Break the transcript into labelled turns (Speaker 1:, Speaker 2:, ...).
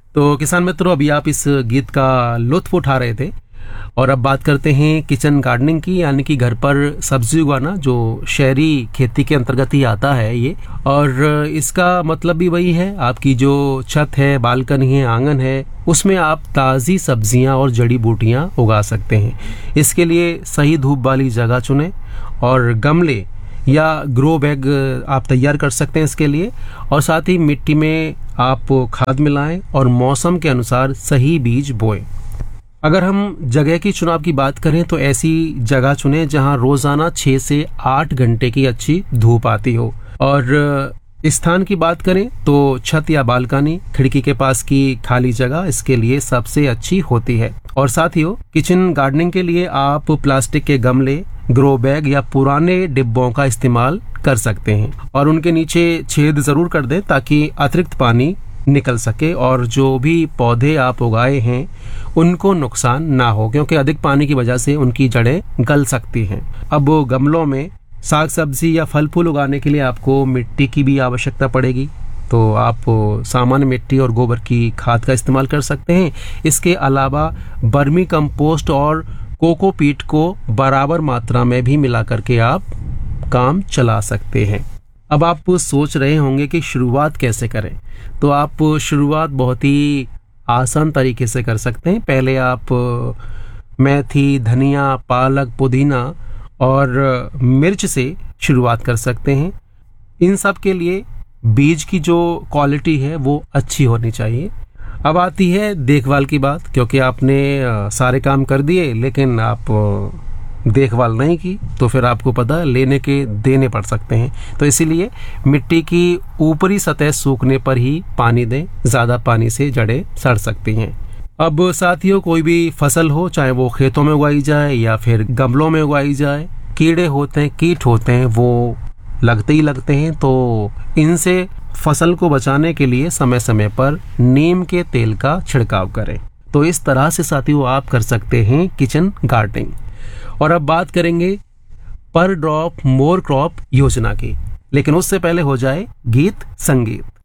Speaker 1: तो किसान मित्रों, अभी आप इस गीत का लुत्फ उठा रहे थे और अब बात करते हैं किचन गार्डनिंग की, यानी कि घर पर सब्जी उगाना, जो शहरी खेती के अंतर्गत ही आता है ये। और इसका मतलब भी वही है, आपकी जो छत है, बालकनी है, आंगन है, उसमें आप ताज़ी सब्जियां और जड़ी बूटियां उगा सकते हैं। इसके लिए सही धूप वाली जगह चुनें और गमले या ग्रो बैग आप तैयार कर सकते हैं इसके लिए। और साथ ही मिट्टी में आप खाद मिलाएं और मौसम के अनुसार सही बीज बोएं। अगर हम जगह की चुनाव की बात करें तो ऐसी जगह चुनें जहां रोजाना 6 से 8 घंटे की अच्छी धूप आती हो। और स्थान की बात करें तो छत या बालकनी, खिड़की के पास की खाली जगह इसके लिए सबसे अच्छी होती है। और साथ ही किचन गार्डनिंग के लिए आप प्लास्टिक के गमले, ग्रो बैग या पुराने डिब्बों का इस्तेमाल कर सकते हैं और उनके नीचे छेद जरूर कर दें ताकि अतिरिक्त पानी निकल सके और जो भी पौधे आप उगाए हैं उनको नुकसान ना हो, क्योंकि अधिक पानी की वजह से उनकी जड़ें गल सकती हैं। अब गमलों में साग सब्जी या फल फूल उगाने के लिए आपको मिट्टी की भी आवश्यकता पड़ेगी, तो आप सामान्य मिट्टी और गोबर की खाद का इस्तेमाल कर सकते हैं। इसके अलावा वर्मी कंपोस्ट और कोकोपीट को बराबर मात्रा में भी मिला करके आप काम चला सकते हैं। अब आप सोच रहे होंगे कि शुरुआत कैसे करें, तो आप शुरुआत बहुत ही आसान तरीके से कर सकते हैं। पहले आप मेथी, धनिया, पालक, पुदीना और मिर्च से शुरुआत कर सकते हैं। इन सब के लिए बीज की जो क्वालिटी है वो अच्छी होनी चाहिए। अब आती है देखभाल की बात, क्योंकि आपने सारे काम कर दिए लेकिन आप देखभाल नहीं की तो फिर आपको पता लेने के देने पड़ सकते हैं। तो इसीलिए मिट्टी की ऊपरी सतह सूखने पर ही पानी दें, ज़्यादा पानी से जड़ें सड़ सकती हैं। अब साथियों, कोई भी फसल हो, चाहे वो खेतों में उगाई जाए या फिर गमलों में उगाई जाए, कीड़े होते हैं, कीट होते हैं, वो लगते ही लगते हैं। तो इनसे फसल को बचाने के लिए समय समय पर नीम के तेल का छिड़काव करें। तो इस तरह से साथियों आप कर सकते हैं किचन गार्डनिंग। और अब बात करेंगे पर ड्रॉप मोर क्रॉप योजना की, लेकिन उससे पहले हो जाए गीत संगीत।